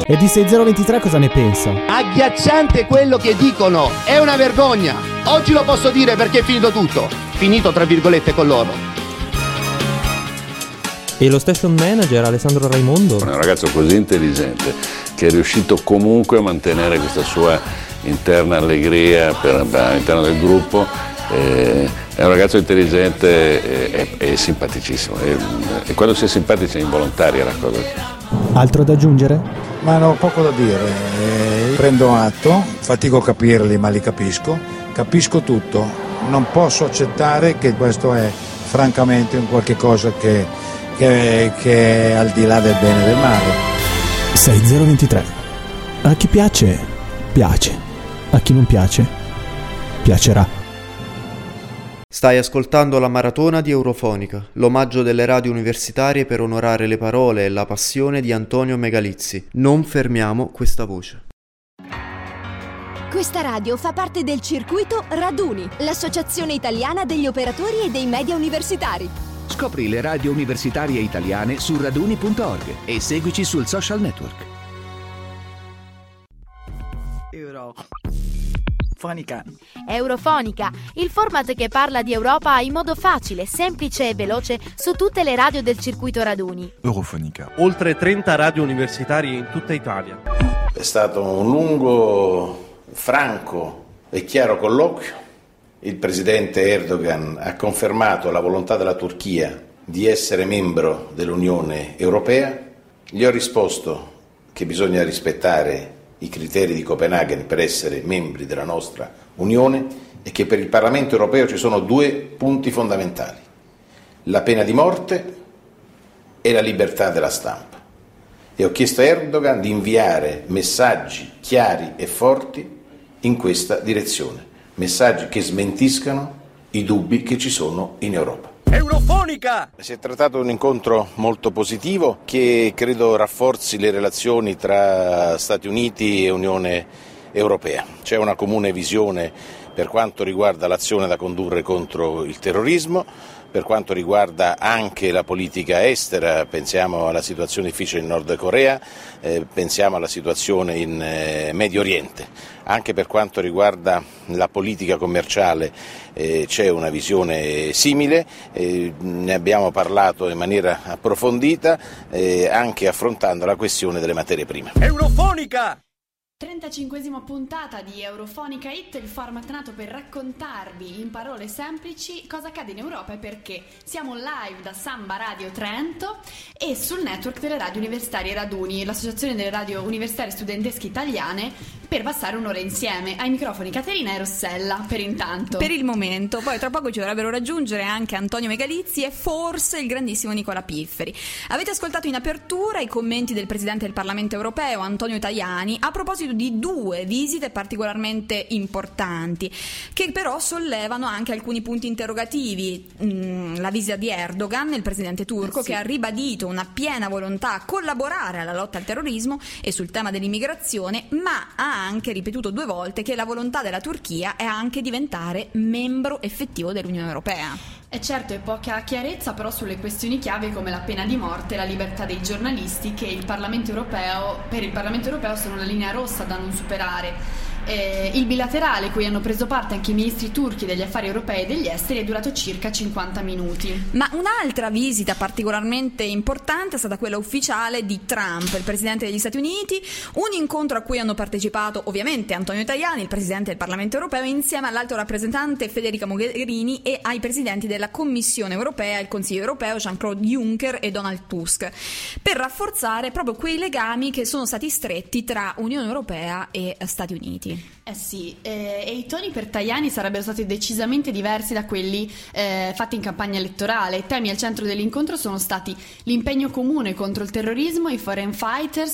E di 6023 cosa ne pensa? Agghiacciante quello che dicono, è una vergogna. Oggi lo posso dire perché è finito tutto. Finito tra virgolette con loro. E lo station manager Alessandro Raimondo? È un ragazzo così intelligente che è riuscito comunque a mantenere questa sua interna allegria all'interno del gruppo. È un ragazzo intelligente e simpaticissimo. E quando si è simpatici è involontaria la cosa. Altro da aggiungere? Ma no, poco da dire. Prendo atto, fatico a capirli ma li capisco tutto. Non posso accettare che questo è francamente un qualche cosa che è al di là del bene e del male. 6023. A chi piace, piace. A chi non piace, piacerà. Stai ascoltando la maratona di Eurofonica, l'omaggio delle radio universitarie per onorare le parole e la passione di Antonio Megalizzi. Non fermiamo questa voce. Questa radio fa parte del circuito Raduni, l'associazione italiana degli operatori e dei media universitari. Scopri le radio universitarie italiane su raduni.org e seguici sul social network. Eurofonica, il format che parla di Europa in modo facile, semplice e veloce su tutte le radio del circuito Raduni. Eurofonica. Oltre 30 radio universitarie in tutta Italia. È stato un lungo, franco e chiaro colloquio. Il presidente Erdogan ha confermato la volontà della Turchia di essere membro dell'Unione Europea. Gli ho risposto che bisogna rispettare i criteri di Copenaghen per essere membri della nostra Unione e che per il Parlamento europeo ci sono due punti fondamentali: la pena di morte e la libertà della stampa. E ho chiesto a Erdogan di inviare messaggi chiari e forti in questa direzione, messaggi che smentiscano i dubbi che ci sono in Europa. Eurofonica! Si è trattato di un incontro molto positivo che credo rafforzi le relazioni tra Stati Uniti e Unione Europea. C'è una comune visione per quanto riguarda l'azione da condurre contro il terrorismo, per quanto riguarda anche la politica estera, pensiamo alla situazione difficile in Nord Corea, pensiamo alla situazione in Medio Oriente. Anche per quanto riguarda la politica commerciale c'è una visione simile, ne abbiamo parlato in maniera approfondita, anche affrontando la questione delle materie prime. Eurofonica! 35esima puntata di Eurofonica Hit, il format nato per raccontarvi in parole semplici cosa accade in Europa e perché. Siamo live da Samba Radio Trento e sul network delle radio universitarie Raduni, l'associazione delle radio universitarie studentesche italiane, per passare un'ora insieme. Ai microfoni Caterina e Rossella, per intanto. Per il momento, poi tra poco ci dovrebbero raggiungere anche Antonio Megalizzi e forse il grandissimo Nicola Pifferi. Avete ascoltato in apertura i commenti del Presidente del Parlamento Europeo, Antonio Tajani, a proposito di due visite particolarmente importanti, che però sollevano anche alcuni punti interrogativi. La visita di Erdogan, il presidente turco, che ha ribadito una piena volontà a collaborare alla lotta al terrorismo e sul tema dell'immigrazione, ma ha anche ripetuto 2 volte che la volontà della Turchia è anche diventare membro effettivo dell'Unione Europea. E certo, è poca chiarezza però sulle questioni chiave come la pena di morte e la libertà dei giornalisti, che per il Parlamento europeo sono la linea rossa da non superare. Il bilaterale, cui hanno preso parte anche i ministri turchi degli affari europei e degli esteri, è durato circa 50 minuti. Ma un'altra visita particolarmente importante è stata quella ufficiale di Trump, il presidente degli Stati Uniti, un incontro a cui hanno partecipato ovviamente Antonio Tajani, il presidente del Parlamento europeo, insieme all'alto rappresentante Federica Mogherini e ai presidenti della Commissione europea e il Consiglio europeo Jean-Claude Juncker e Donald Tusk, per rafforzare proprio quei legami che sono stati stretti tra Unione Europea e Stati Uniti. Sì, e i toni per Tajani sarebbero stati decisamente diversi da quelli fatti in campagna elettorale. I temi al centro dell'incontro sono stati l'impegno comune contro il terrorismo, i foreign fighters